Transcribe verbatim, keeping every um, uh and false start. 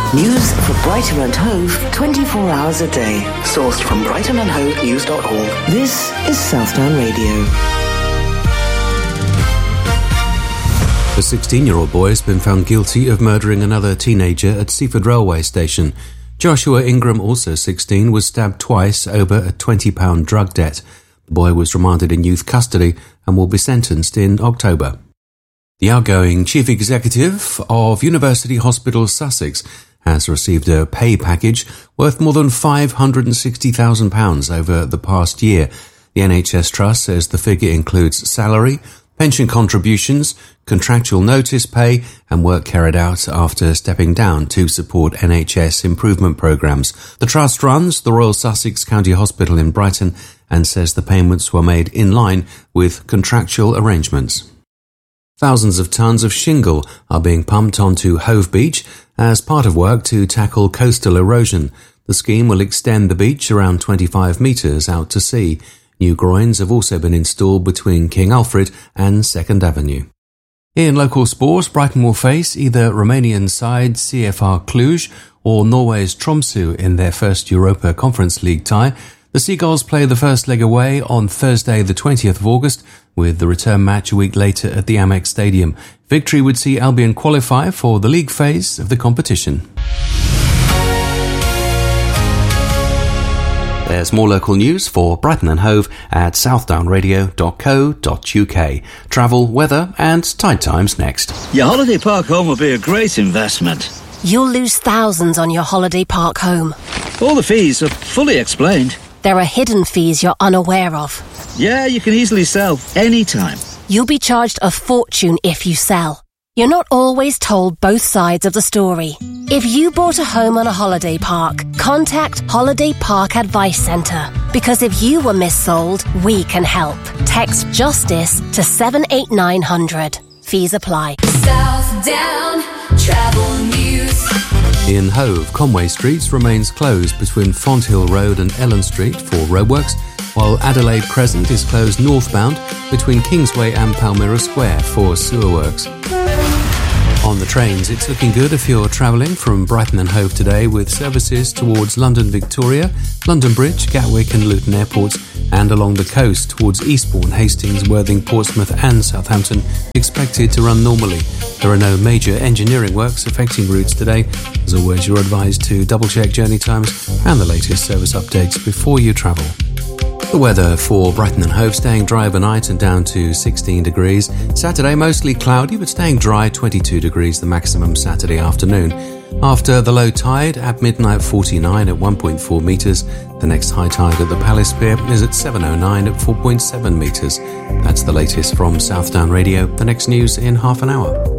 News for Brighton and Hove twenty-four hours a day. Sourced from brighton and hove news dot org. This is Southdown Radio. A sixteen-year-old boy has been found guilty of murdering another teenager at Seaford Railway Station. Joshua Ingram, also sixteen, was stabbed twice over a twenty pound drug debt. The boy was remanded in youth custody and will be sentenced in October. The outgoing chief executive of University Hospital Sussex has received a pay package worth more than five hundred sixty thousand pounds over the past year. The N H S Trust says the figure includes salary, pension contributions, contractual notice pay and work carried out after stepping down to support N H S improvement programmes. The Trust runs the Royal Sussex County Hospital in Brighton and says the payments were made in line with contractual arrangements. Thousands of tonnes of shingle are being pumped onto Hove Beach as part of work to tackle coastal erosion. The scheme will extend the beach around twenty-five metres out to sea. New groins have also been installed between King Alfred and second Avenue. In local sport, Brighton will face either Romanian side C F R Cluj or Norway's Tromsø in their first Europa Conference League tie. The Seagulls play the first leg away on Thursday the twentieth of August, with the return match a week later at the Amex Stadium. Victory would see Albion qualify for the league phase of the competition. There's more local news for Brighton and Hove at southdown radio dot co dot uk. Travel, weather and tide times next. Your holiday park home will be a great investment. You'll lose thousands on your holiday park home. All the fees are fully explained. There are hidden fees you're unaware of. Yeah, you can easily sell anytime. You'll be charged a fortune if you sell. You're not always told both sides of the story. If you bought a home on a holiday park, contact Holiday Park Advice Centre. Because if you were missold, we can help. Text JUSTICE to seven eight nine hundred. Fees apply. Southdown Travel News. In Hove, Conway Street remains closed between Fonthill Road and Ellen Street for roadworks, while Adelaide Crescent is closed northbound between Kingsway and Palmyra Square for sewer works. On the trains, it's looking good if you're travelling from Brighton and Hove today, with services towards London Victoria, London Bridge, Gatwick and Luton airports, and along the coast towards Eastbourne, Hastings, Worthing, Portsmouth and Southampton expected to run normally. There are no major engineering works affecting routes today. As always, you're advised to double-check journey times and the latest service updates before you travel. The weather for Brighton and Hove: staying dry overnight and down to sixteen degrees. Saturday mostly cloudy but staying dry, twenty-two degrees the maximum Saturday afternoon. After the low tide at midnight, forty-nine at one point four metres. The next high tide at the Palace Pier is at seven oh nine at four point seven metres. That's the latest from Southdown Radio. The next news in half an hour.